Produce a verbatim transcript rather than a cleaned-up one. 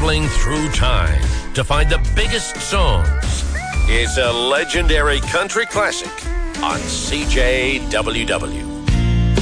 traveling through time to find the biggest songs. It's a legendary country classic on C J W W.